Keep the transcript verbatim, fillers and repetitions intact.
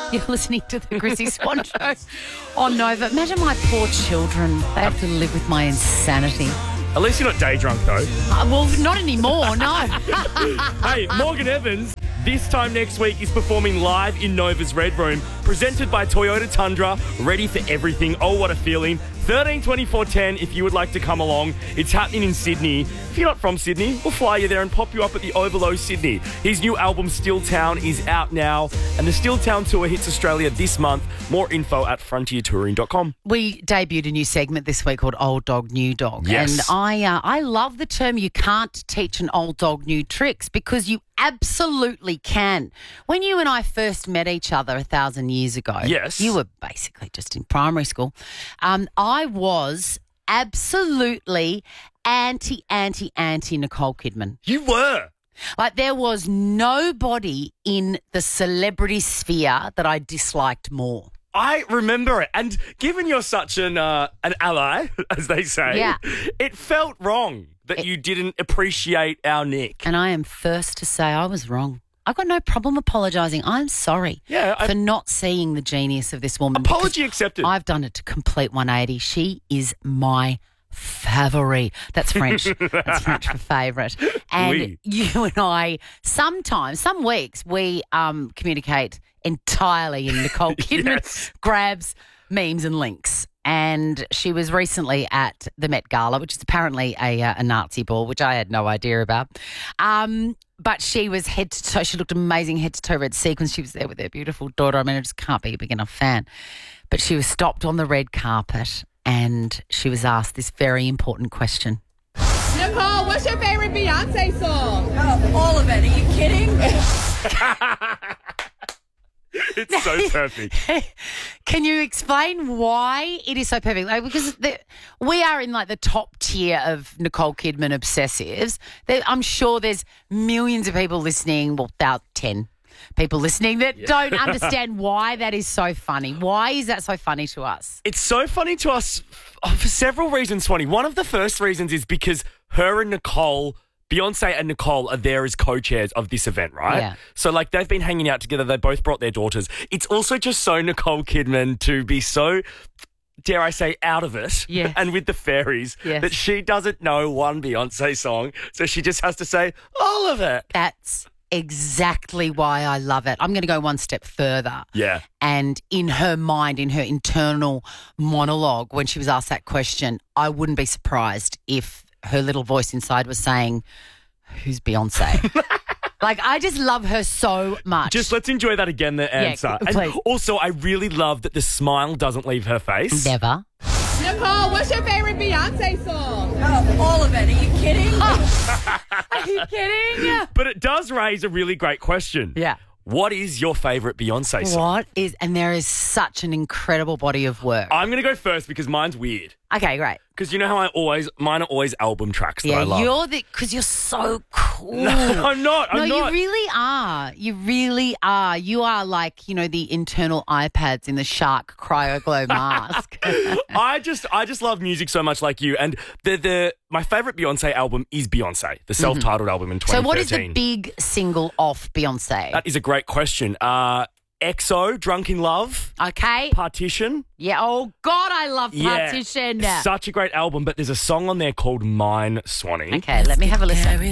You're listening to the Chrissy Swan Show on Nova. Imagine my poor children. They have to live with my insanity. At least you're not day drunk, though. Uh, well, not anymore, no. Hey, Morgan Evans, this time next week, is performing live in Nova's Red Room, presented by Toyota Tundra, ready for everything. Oh, what a feeling. thirteen twenty-four ten if you would like to come along. It's happening in Sydney. If you're not from Sydney, we'll fly you there and pop you up at the Overlow Sydney. His new album, Still Town, is out now, and the Still Town tour hits Australia this month. More info at frontier touring dot com. We debuted a new segment this week called Old Dog, New Dog. Yes. And I, uh, I love the term you can't teach an old dog new tricks, because you absolutely can. When you and I first met each other a thousand years ago, Yes. you were basically just in primary school. Um, I was absolutely anti, anti, anti Nicole Kidman. You were. Like, there was nobody in the celebrity sphere that I disliked more. I remember it. And given you're such an uh, an ally, as they say, Yeah. it felt wrong that It- you didn't appreciate our Nick. And I am first to say I was wrong. I've got no problem apologising. I'm sorry Yeah, I- for not seeing the genius of this woman. Apology because accepted. I've done it to complete one eighty. She is my favori. That's French. That's French for favourite. And Oui. you and I, sometimes, some weeks, we um, communicate entirely in Nicole Kidman Yes. grabs, memes and links. And she was recently at the Met Gala, which is apparently a, uh, a Nazi ball, which I had no idea about. Um, but she was head to toe. She looked amazing, head to toe red sequins. She was there with her beautiful daughter. I mean, I just can't be a big enough fan. But she was stopped on the red carpet and she was asked this very important question. Nicole, what's your favorite Beyonce song? Oh, all of it. Are you kidding? It's so perfect. Can you explain why it is so perfect? Like, because the, we are in like the top tier of Nicole Kidman obsessives. There, I'm sure there's millions of people listening, well, about ten people listening that don't understand why that is so funny. Why is that so funny to us? It's so funny to us for several reasons, Swanee. One of the first reasons is because her and Nicole, Beyonce and Nicole, are there as co-chairs of this event, right? Yeah. So, like, they've been hanging out together. They both brought their daughters. It's also just so Nicole Kidman to be so, dare I say, out of it, Yes. and with the fairies, Yes. that she doesn't know one Beyonce song, so she just has to say all of it. That's exactly why I love it. I'm going to go one step further. Yeah. And in her mind, in her internal monologue, when she was asked that question, I wouldn't be surprised if her little voice inside was saying, who's Beyonce? Like, I just love her so much. Just let's enjoy that again, the answer. please. And also, I really love that the smile doesn't leave her face. Never. Nicole, what's your favorite Beyonce song? Oh, all of it. Are you kidding? Are you kidding? But it does raise a really great question. Yeah. What is your favourite Beyonce song? What is, and there is such an incredible body of work. I'm going to go first because mine's weird. Okay, great. Because you know how I always, mine are always album tracks that Yeah, I love. you're the, because you're so cool. No, I'm not. I'm no, not. you really are. You really are. You are like, you know, the internal iPads in the Shark CryoGlow mask. I just, I just love music so much, like you. And the, the, my favourite Beyonce album is Beyonce, the self-titled album in twenty thirteen. So what is the big single off Beyonce? That is a great question. Uh, X O, Drunk in Love, Okay. Partition. Yeah. Oh, God, I love Partition. Yeah, such a great album, but there's a song on there called Mine, Swanee. Okay, let me have a listen.